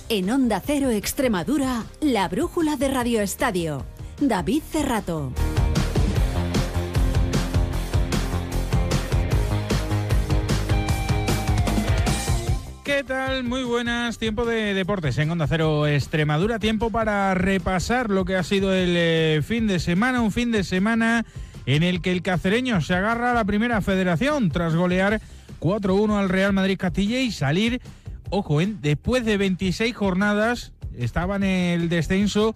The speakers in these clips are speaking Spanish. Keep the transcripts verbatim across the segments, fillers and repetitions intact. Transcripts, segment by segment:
En Onda Cero Extremadura, la brújula de Radio Estadio. David Cerrato. ¿Qué tal? Muy buenas. Tiempo de deportes en Onda Cero Extremadura. Tiempo para repasar lo que ha sido el eh, fin de semana. Un fin de semana en el que el cacereño se agarra a la primera federación tras golear cuatro uno al Real Madrid Castilla y salir, ojo, ¿eh? después de veintiséis jornadas, estaba en el descenso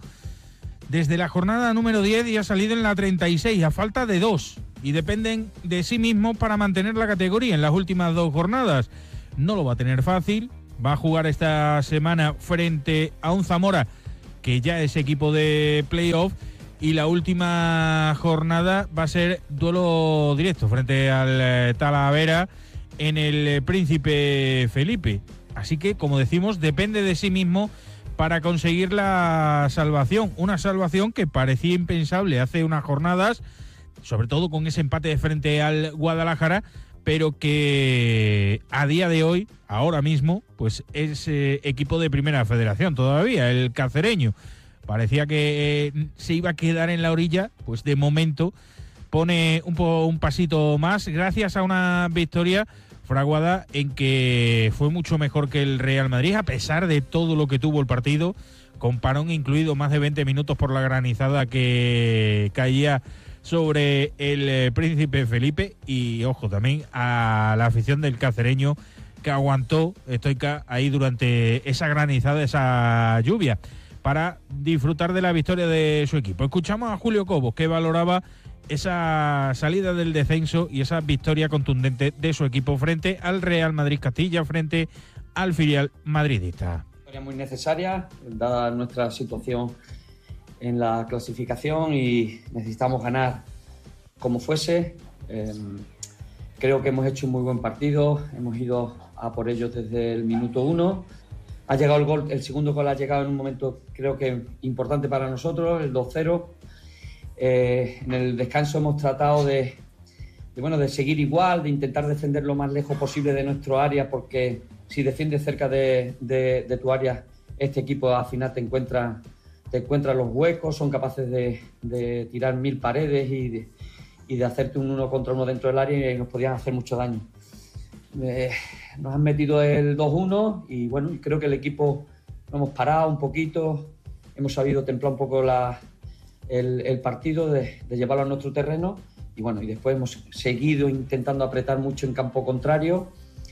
desde la jornada número diez y ha salido en la treinta y seis, a falta de dos. Y dependen de sí mismos para mantener la categoría en las últimas dos jornadas. No lo va a tener fácil, va a jugar esta semana frente a un Zamora que ya es equipo de playoff y la última jornada va a ser duelo directo frente al eh, Talavera en el eh, Príncipe Felipe. Así que, como decimos, depende de sí mismo para conseguir la salvación. Una salvación que parecía impensable hace unas jornadas, sobre todo con ese empate de frente al Guadalajara, pero que a día de hoy, ahora mismo, pues es eh, equipo de primera federación todavía, el cacereño. Parecía que eh, se iba a quedar en la orilla, pues de momento pone un, po, un pasito más, gracias a una victoria fraguada en que fue mucho mejor que el Real Madrid, a pesar de todo lo que tuvo el partido, con parón incluido, más de veinte minutos por la granizada que caía sobre el eh, Príncipe Felipe. Y ojo también a la afición del cacereño que aguantó estoica ahí durante esa granizada, esa lluvia, para disfrutar de la victoria de su equipo. Escuchamos a Julio Cobos, que valoraba esa salida del descenso y esa victoria contundente de su equipo frente al Real Madrid Castilla, frente al filial madridista. Victoria muy necesaria, dada nuestra situación en la clasificación, y necesitamos ganar como fuese. Eh, creo que hemos hecho un muy buen partido, hemos ido a por ellos desde el minuto uno. Ha llegado el gol, el segundo gol ha llegado en un momento creo que importante para nosotros, el dos cero. Eh, en el descanso hemos tratado de, de, bueno, de seguir igual, de intentar defender lo más lejos posible de nuestro área, porque si defiendes cerca de, de, de tu área, este equipo al final te encuentra te encuentran los huecos, son capaces de, de tirar mil paredes y de, y de hacerte un uno contra uno dentro del área, y nos podían hacer mucho daño. Eh, nos han metido el dos uno y bueno, creo que el equipo lo hemos parado un poquito, hemos sabido templar un poco la, el, el partido, de, de llevarlo a nuestro terreno, y bueno, y después hemos seguido intentando apretar mucho en campo contrario,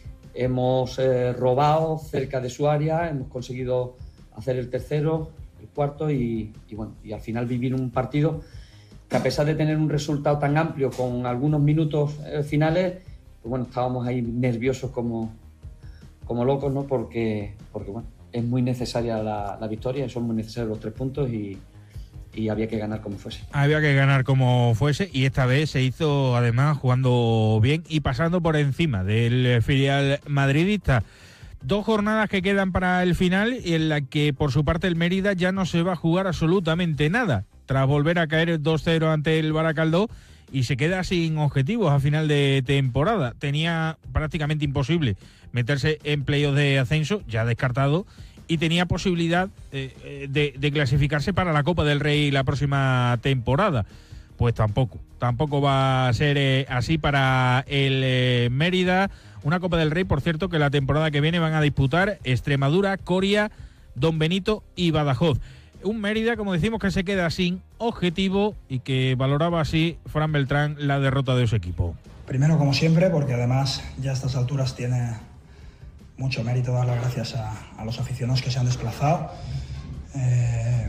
hemos eh, robado cerca de su área, hemos conseguido hacer el tercero, el cuarto, y, y bueno, y al final vivir un partido que, a pesar de tener un resultado tan amplio con algunos minutos eh, finales, pues bueno, estábamos ahí nerviosos como, como locos, ¿no? Porque, porque bueno, es muy necesaria la, la victoria, son muy necesarios los tres puntos y, y había que ganar como fuese. Había que ganar como fuese, y esta vez se hizo además jugando bien y pasando por encima del filial madridista. Dos jornadas que quedan para el final y en la que por su parte el Mérida ya no se va a jugar absolutamente nada, tras volver a caer dos cero ante el Baracaldo, y se queda sin objetivos a final de temporada. Tenía prácticamente imposible meterse en playoffs de ascenso, ya descartado, y tenía posibilidad eh, de, de clasificarse para la Copa del Rey la próxima temporada. Pues tampoco, tampoco va a ser eh, así para el eh, Mérida. Una Copa del Rey, por cierto, que la temporada que viene van a disputar Extremadura, Coria, Don Benito y Badajoz. Un Mérida, como decimos, que se queda sin objetivo y que valoraba así Fran Beltrán la derrota de su equipo. Primero, como siempre, porque además ya a estas alturas tiene mucho mérito dar las gracias a, a los aficionados que se han desplazado. Eh,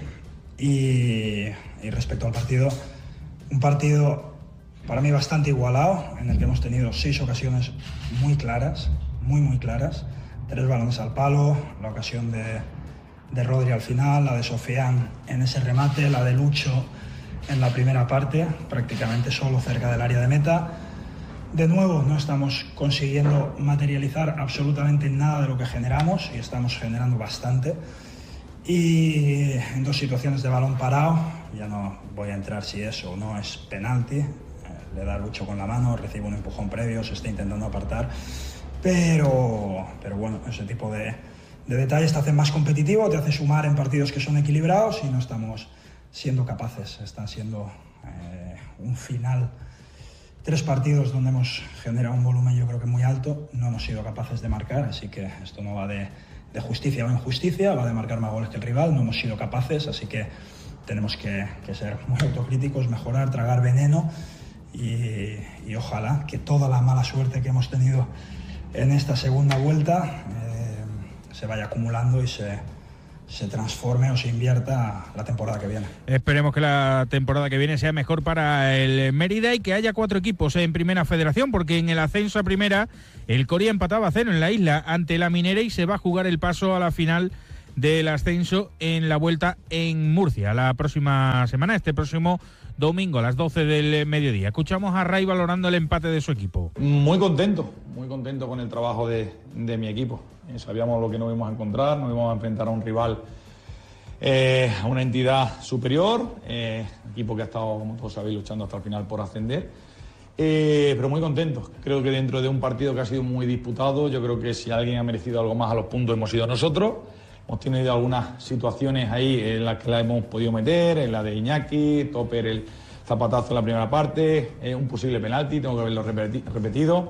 y, y respecto al partido, un partido para mí bastante igualado, en el que hemos tenido seis ocasiones muy claras, muy muy claras, tres balones al palo, la ocasión de, de Rodri al final, la de Sofian en ese remate, la de Lucho en la primera parte, prácticamente solo cerca del área de meta. De nuevo, no estamos consiguiendo materializar absolutamente nada de lo que generamos, y estamos generando bastante. Y en dos situaciones de balón parado, ya no voy a entrar si eso o no es penalti, eh, le da Lucho con la mano, recibe un empujón previo, se está intentando apartar, pero, pero bueno, ese tipo de, de detalles te hace más competitivo, te hace sumar en partidos que son equilibrados y no estamos siendo capaces. Están siendo eh, un final, tres partidos donde hemos generado un volumen yo creo que muy alto, no hemos sido capaces de marcar, así que esto no va de, de justicia o injusticia, va de marcar más goles que el rival, no hemos sido capaces, así que tenemos que, que ser muy autocríticos, mejorar, tragar veneno y, y ojalá que toda la mala suerte que hemos tenido en esta segunda vuelta eh, se vaya acumulando y se, se transforme o se invierta la temporada que viene. Esperemos que la temporada que viene sea mejor para el Mérida y que haya cuatro equipos en Primera Federación, porque en el ascenso a Primera el Coria empataba a cero en la isla ante la Minera y se va a jugar el paso a la final del ascenso en la vuelta en Murcia la próxima semana, este próximo domingo a las doce del mediodía. Escuchamos a Ray valorando el empate de su equipo. Muy contento, muy contento con el trabajo de, de mi equipo. Eh, sabíamos lo que nos íbamos a encontrar, nos íbamos a enfrentar a un rival, eh, a una entidad superior, eh, equipo que ha estado, como todos sabéis, luchando hasta el final por ascender. Eh, pero muy contento. Creo que dentro de un partido que ha sido muy disputado, yo creo que si alguien ha merecido algo más a los puntos hemos sido nosotros. Hemos tenido algunas situaciones ahí en las que la hemos podido meter, en la de Iñaki, Topper el zapatazo en la primera parte, eh, un posible penalti, tengo que haberlo repeti- repetido.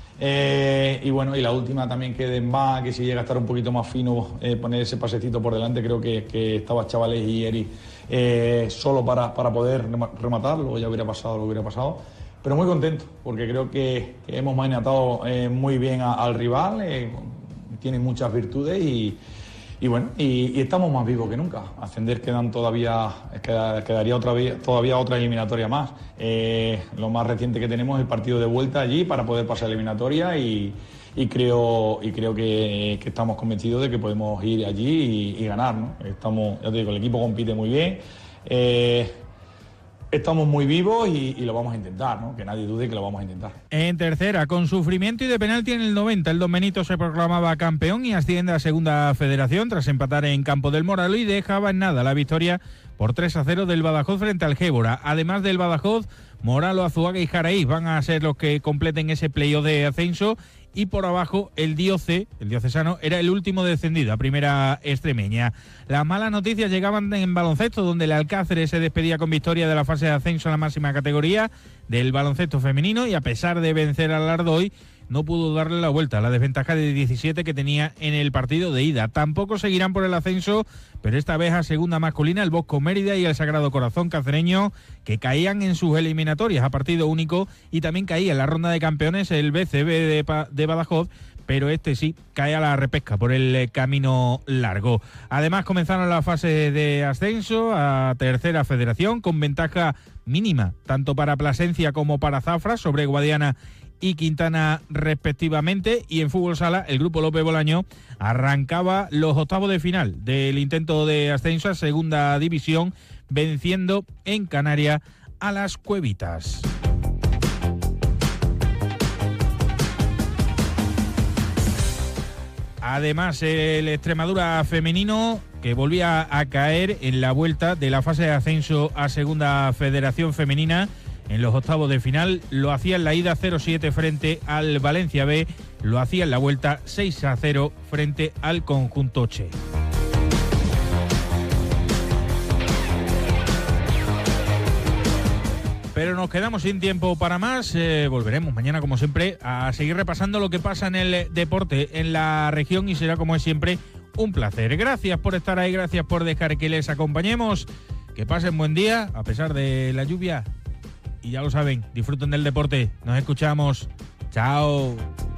Eh, y bueno, y la última también que Demba, que si llega a estar un poquito más fino, eh, poner ese pasecito por delante, creo que, que estaba Chavales y Eri eh, solo para, para poder rematar, luego ya hubiera pasado lo que hubiera pasado. Pero muy contento, porque creo que, que hemos maniatado eh, muy bien a, al rival, eh, tiene muchas virtudes y Y bueno, y, y estamos más vivos que nunca. Ascender quedan todavía, queda, quedaría otra, todavía otra eliminatoria más. Eh, lo más reciente que tenemos es el partido de vuelta allí para poder pasar la eliminatoria y, y creo, y creo que, que estamos convencidos de que podemos ir allí y, y ganar, ¿no? Estamos, ya te digo, el equipo compite muy bien. Eh, Estamos muy vivos y, y lo vamos a intentar, ¿no? Que nadie dude que lo vamos a intentar. En tercera, con sufrimiento y de penalti en el noventa, el Don Benito se proclamaba campeón y asciende a Segunda Federación tras empatar en campo del Moralo y dejaba en nada la victoria por tres a cero del Badajoz frente al Gébora. Además del Badajoz, Moralo, Azuaga y Jaraíz van a ser los que completen ese playoff de ascenso. Y por abajo el Dioce, el diocesano, era el último descendido a primera extremeña. Las malas noticias llegaban en baloncesto, donde el Alcáceres se despedía con victoria de la fase de ascenso a la máxima categoría del baloncesto femenino y a pesar de vencer al Ardoy, no pudo darle la vuelta a la desventaja de diecisiete que tenía en el partido de ida. Tampoco seguirán por el ascenso, pero esta vez a segunda masculina, el Bosco Mérida y el Sagrado Corazón Cacereño, que caían en sus eliminatorias a partido único, y también caía en la ronda de campeones el B C B de, pa- de Badajoz, pero este sí cae a la repesca por el camino largo. Además comenzaron la fase de ascenso a tercera federación con ventaja mínima, tanto para Plasencia como para Zafra, sobre Guadiana y Quintana respectivamente, y en fútbol sala el grupo López Bolaño arrancaba los octavos de final del intento de ascenso a segunda división, venciendo en Canarias a las Cuevitas. Además, el Extremadura femenino, que volvía a caer en la vuelta de la fase de ascenso a Segunda Federación Femenina, en los octavos de final, lo hacía en la ida cero siete frente al Valencia B, lo hacía en la vuelta seis a cero frente al conjunto Che. Pero nos quedamos sin tiempo para más, eh, volveremos mañana como siempre a seguir repasando lo que pasa en el deporte en la región y será como es siempre un placer. Gracias por estar ahí, gracias por dejar que les acompañemos, que pasen buen día a pesar de la lluvia y ya lo saben, disfruten del deporte, nos escuchamos, chao.